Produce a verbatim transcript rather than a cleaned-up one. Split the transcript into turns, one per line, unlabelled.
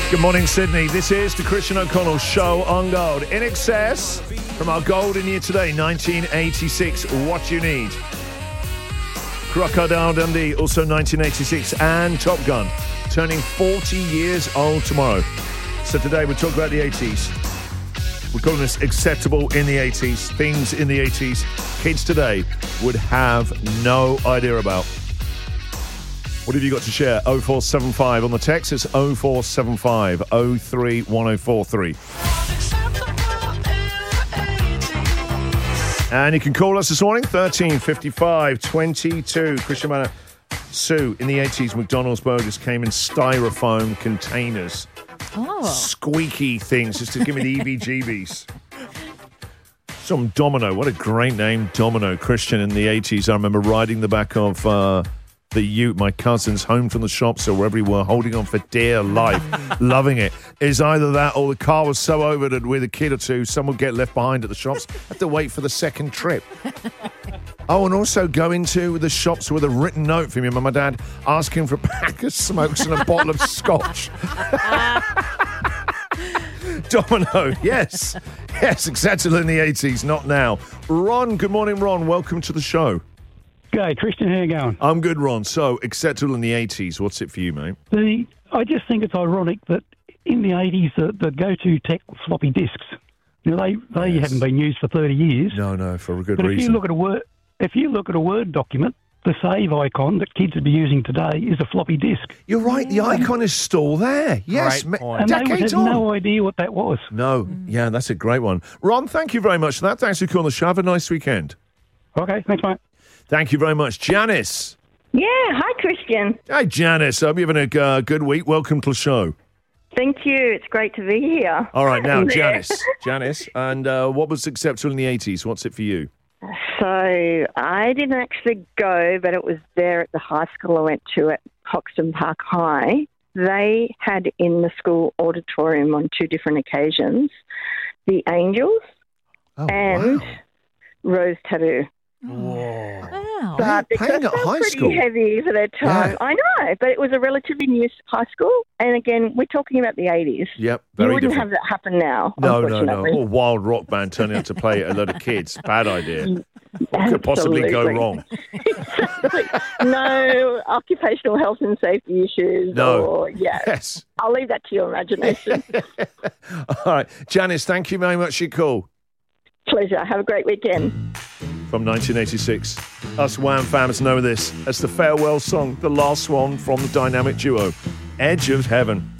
Good morning, Sydney. This is the Christian O'Connell Show on Gold. In excess from our golden year today, nineteen eighty-six, What You Need. Crocodile Dundee, also nineteen eighty-six, and Top Gun, turning forty years old tomorrow. So today we'll talk about the eighties. We're calling this acceptable in the eighties, things in the eighties kids today would have no idea about. What have you got to share? oh four seven five on the text. It's oh four seven five oh three one oh four three. And you can call us this morning, thirteen fifty-five twenty-two. Christian Manor. Sue, in the eighties, McDonald's burgers came in styrofoam containers.
Oh.
Squeaky things, just to give me the E B G Bs. Some Domino. What a great name, Domino. Christian, in the eighties, I remember riding the back of... Uh, the Ute, my cousins, home from the shops or wherever we were, holding on for dear life, loving it. Is either that or the car was so over that with a kid or two, some would get left behind at the shops, have to wait for the second trip. Oh, and also go into the shops with a written note from your mum and dad asking for a pack of smokes and a bottle of scotch. Domino, yes. Yes, exactly in the eighties, not now. Ron, good morning, Ron. Welcome to the show.
G'day, Christian. How you going?
I'm good, Ron. So, acceptable in the eighties. What's it for you, mate?
The I just think it's ironic that in the eighties, the, the go-to tech was floppy disks. You know, they they
Yes.
haven't been used for thirty years.
No, no, for a good
but
reason.
if you look at a word, if you look at a Word document, the save icon that kids would be using today is a floppy disk.
You're right. The icon is still there. Yes,
Great point.
And they would
decades
have
on.
no idea what that was.
No, yeah, that's a great one. Ron, thank you very much for that. Thanks for calling the show. Have a nice weekend.
Okay, thanks, mate.
Thank you very much. Janice.
Yeah, hi, Christian.
Hi, Janice. I hope you're having a uh, good week. Welcome to the show.
Thank you. It's great to be here.
All right, now,
Yeah.
Janice. Janice, and uh, what was acceptable in the eighties? What's it for you?
So I didn't actually go, but it was there at the high school I went to at Hoxton Park High. They had in the school auditorium on two different occasions the Angels
Oh,
and
wow.
Rose Tattoo.
Whoa.
Wow.
But because
playing at
they were
high
pretty
school?
heavy for their time.
Yeah.
I know, but it was a relatively new high school. And again, we're talking about the eighties.
Yep,
You
very
wouldn't
different.
have that happen now,
No, no, no.
unfortunately.
Or wild rock band turning out to play a load of kids. Bad idea. What could possibly go
Absolutely.
wrong?
Exactly. No occupational health and safety issues.
No.
Or, yeah.
Yes.
I'll leave that to your imagination.
All right. Janice, thank you very much for your call.
Pleasure. Have a great weekend.
From nineteen eighty-six. Us Wham fans know this. That's the farewell song, the last one from the dynamic duo, Edge of Heaven.